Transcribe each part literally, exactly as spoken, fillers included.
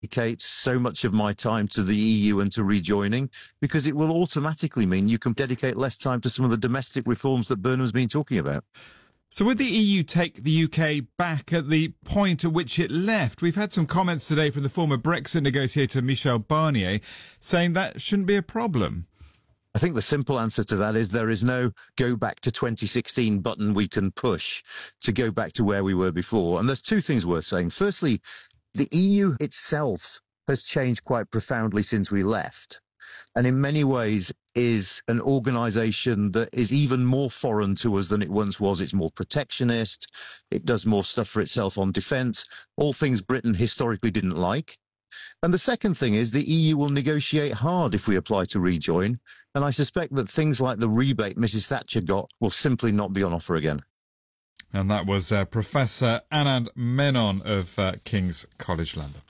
dedicate so much of my time to the E U and to rejoining, because it will automatically mean you can dedicate less time to some of the domestic reforms that Burnham's been talking about. So would the E U take the U K back at the point at which it left? We've had some comments today from the former Brexit negotiator Michel Barnier saying that shouldn't be a problem. I think the simple answer to that is there is no go back to twenty sixteen button we can push to go back to where we were before. And there's two things worth saying. Firstly, the E U itself has changed quite profoundly since we left, and in many ways is an organisation that is even more foreign to us than it once was. It's more protectionist. It does more stuff for itself on defence, all things Britain historically didn't like. And the second thing is the E U will negotiate hard if we apply to rejoin, and I suspect that things like the rebate Missus Thatcher got will simply not be on offer again. And that was uh, Professor Anand Menon of uh, King's College London.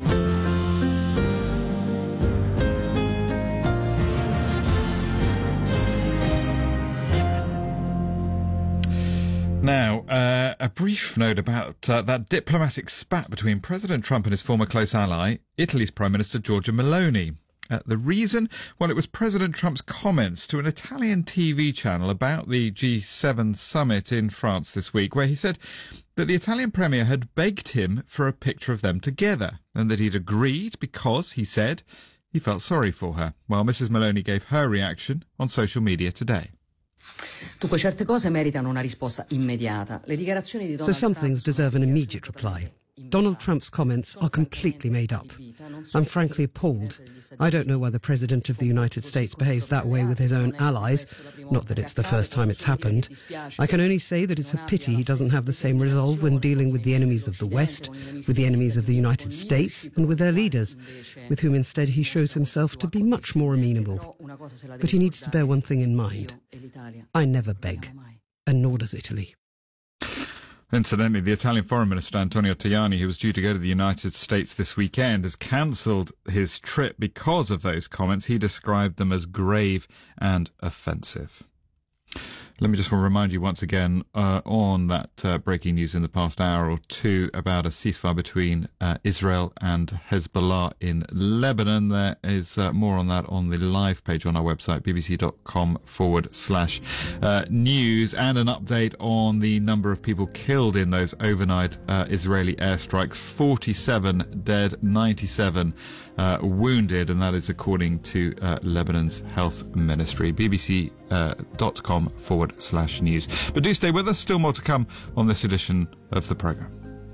Now, uh, a brief note about uh, that diplomatic spat between President Trump and his former close ally, Italy's Prime Minister Giorgia Meloni. Uh, the reason? Well, it was President Trump's comments to an Italian T V channel about the G seven summit in France this week, where he said that the Italian Premier had begged him for a picture of them together, and that he'd agreed because, he said, he felt sorry for her. Well, Missus Meloni gave her reaction on social media today. So some things deserve an immediate reply. Donald Trump's comments are completely made up. I'm frankly appalled. I don't know why the President of the United States behaves that way with his own allies. Not that it's the first time it's happened. I can only say that it's a pity he doesn't have the same resolve when dealing with the enemies of the West, with the enemies of the United States, and with their leaders, with whom instead he shows himself to be much more amenable. But he needs to bear one thing in mind. I never beg, and nor does Italy. Incidentally, the Italian Foreign Minister Antonio Tajani, who was due to go to the United States this weekend, has cancelled his trip because of those comments. He described them as grave and offensive. Let me just remind you once again uh, on that uh, breaking news in the past hour or two about a ceasefire between uh, Israel and Hezbollah in Lebanon. There is uh, more on that on the live page on our website, bbc.com forward slash uh, news, and an update on the number of people killed in those overnight uh, Israeli airstrikes. forty-seven dead, ninety-seven uh, wounded, and that is according to uh, Lebanon's health ministry. bbc.com forward slash news. But do stay with us, still more to come on this edition of the programme.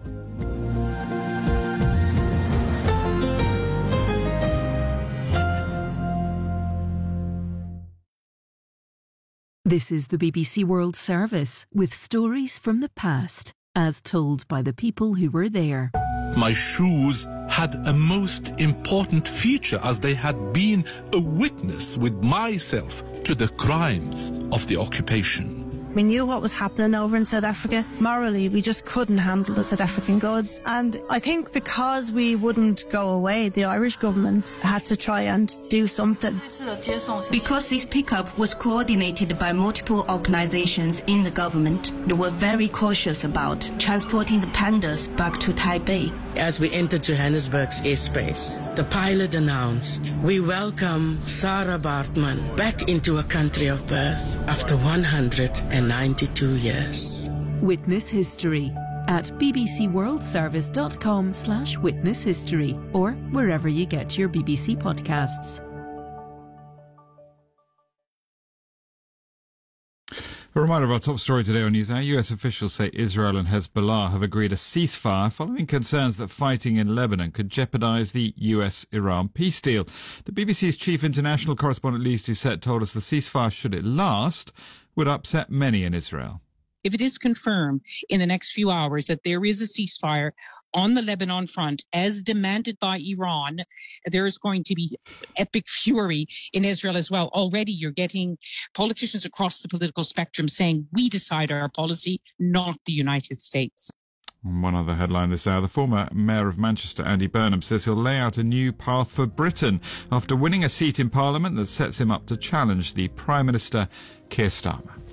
This is the B B C World Service with stories from the past, as told by the people who were there. My shoes had a most important feature, as they had been a witness with myself to the crimes of the occupation. We knew what was happening over in South Africa. Morally, we just couldn't handle the South African goods. And I think because we wouldn't go away, the Irish government had to try and do something. Because this pickup was coordinated by multiple organizations in the government, they were very cautious about transporting the pandas back to Taipei. As we entered Johannesburg's airspace, the pilot announced, "We welcome Sarah Bartman back into her country of birth after one hundred ninety-two years. Witness History at bbcworldservice.com slash witness history or wherever you get your B B C podcasts. A reminder of our top story today on NewsHour. U S officials say Israel and Hezbollah have agreed a ceasefire following concerns that fighting in Lebanon could jeopardize the U S Iran peace deal. The B B C's chief international correspondent Lise Doucette told us the ceasefire, should it last, would upset many in Israel. If it is confirmed in the next few hours that there is a ceasefire on the Lebanon front, as demanded by Iran, there is going to be epic fury in Israel as well. Already you're getting politicians across the political spectrum saying, we decide our policy, not the United States. One other headline this hour. The former Mayor of Manchester, Andy Burnham, says he'll lay out a new path for Britain after winning a seat in Parliament that sets him up to challenge the Prime Minister, Keir Starmer.